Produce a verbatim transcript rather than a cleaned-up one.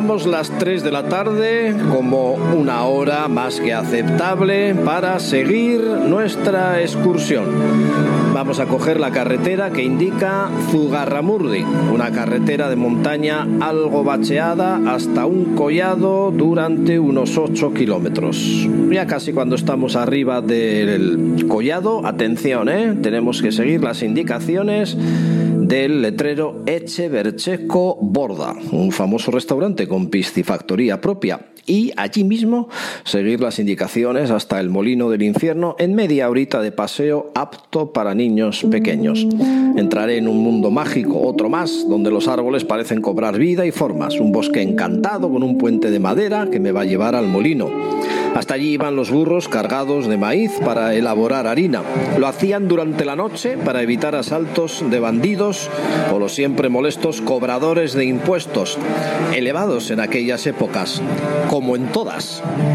Consideramos las tres de la tarde como una hora más que aceptable para seguir nuestra excursión. Vamos a coger la carretera que indica Zugarramurdi, una carretera de montaña algo bacheada hasta un collado durante unos ocho kilómetros. Ya casi cuando estamos arriba del collado, atención, ¿eh? tenemos que seguir las indicaciones del letrero Etxebertxeko Borda, un famoso restaurante con piscifactoría propia, y allí mismo seguir las indicaciones hasta el Molino del Infierno en media horita de paseo apto para niños pequeños. Entraré en un mundo mágico, otro más, donde los árboles parecen cobrar vida y formas, un bosque encantado con un puente de madera que me va a llevar al molino. Hasta allí iban los burros cargados de maíz para elaborar harina. Lo hacían durante la noche para evitar asaltos de bandidos o los siempre molestos cobradores de impuestos, elevados en aquellas épocas, como en todas.